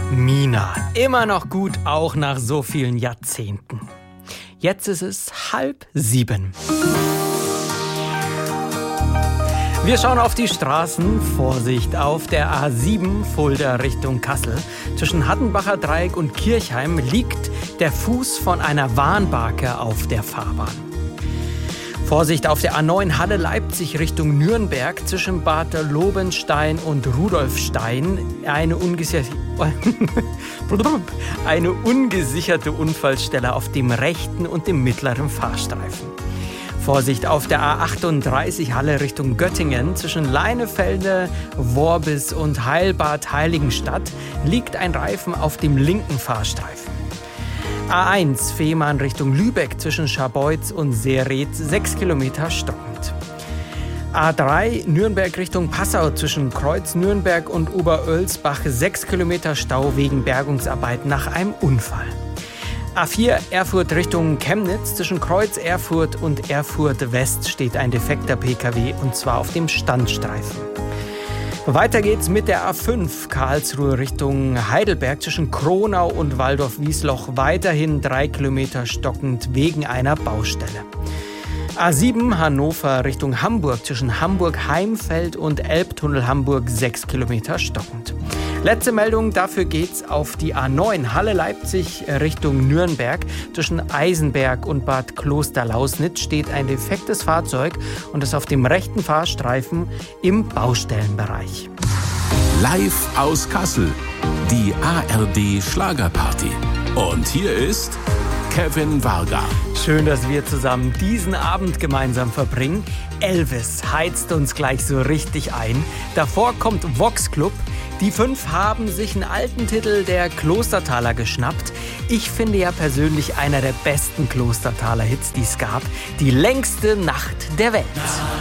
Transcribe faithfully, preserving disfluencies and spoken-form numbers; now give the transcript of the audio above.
Mina, immer noch gut, auch nach so vielen Jahrzehnten. Jetzt ist es halb sieben. Wir schauen auf die Straßen. Vorsicht auf der A sieben Fulda Richtung Kassel. Zwischen Hattenbacher Dreieck und Kirchheim liegt der Fuß von einer Warnbarke auf der Fahrbahn. Vorsicht auf der A neun Halle Leipzig Richtung Nürnberg zwischen Bad Lobenstein und Rudolfstein eine, ungesicher eine ungesicherte Unfallstelle auf dem rechten und dem mittleren Fahrstreifen. Vorsicht auf der A achtunddreißig Halle Richtung Göttingen zwischen Leinefelde, Worbis und Heilbad Heiligenstadt liegt ein Reifen auf dem linken Fahrstreifen. A eins Fehmarn Richtung Lübeck zwischen Scharbeutz und Seereth sechs Kilometer stockend. A drei Nürnberg Richtung Passau zwischen Kreuz Nürnberg und Oberölsbach sechs Kilometer Stau wegen Bergungsarbeiten nach einem Unfall. A vier Erfurt Richtung Chemnitz zwischen Kreuz Erfurt und Erfurt West steht ein defekter P K W und zwar auf dem Standstreifen. Weiter geht's mit der A fünf Karlsruhe Richtung Heidelberg zwischen Kronau und Waldorf-Wiesloch weiterhin drei Kilometer stockend wegen einer Baustelle. A sieben Hannover Richtung Hamburg zwischen Hamburg-Heimfeld und Elbtunnel Hamburg sechs Kilometer stockend. Letzte Meldung, dafür geht's auf die A neun Halle Leipzig Richtung Nürnberg. Zwischen Eisenberg und Bad Klosterlausnitz steht ein defektes Fahrzeug und ist auf dem rechten Fahrstreifen im Baustellenbereich. Live aus Kassel, die A R D Schlagerparty. Und hier ist Kevin Varga. Schön, dass wir zusammen diesen Abend gemeinsam verbringen. Elvis heizt uns gleich so richtig ein. Davor kommt Vox Club. Die fünf haben sich einen alten Titel der Klostertaler geschnappt. Ich finde ja persönlich einer der besten Klostertaler Hits, die es gab. Die längste Nacht der Welt.